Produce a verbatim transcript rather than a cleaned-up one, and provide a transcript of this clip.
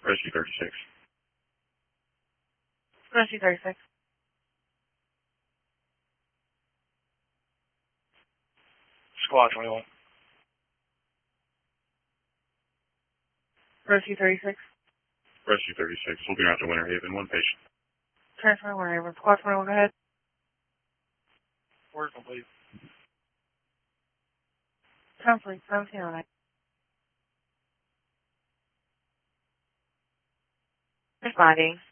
Rescue thirty-six. Rescue thirty-six. Squad twenty-one. Rescue thirty-six. Rescue thirty-six. Looking out to Winter Haven. One patient. Transfer Winter Haven. Squad twenty-one, go ahead. Order complete. Complete. seventeen oh nine. Responding.